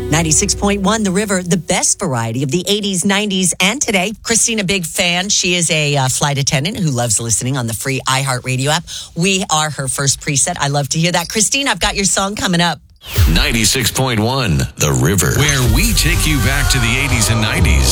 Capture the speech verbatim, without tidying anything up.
ninety-six point one The River, the best variety of the eighties, nineties, and today. Christina, big fan. She is a uh, flight attendant who loves listening on the free iHeartRadio app. We are her first preset. I love to hear that. Christina, I've got your song coming up. ninety-six point one The River, where we take you back to the eighties and nineties.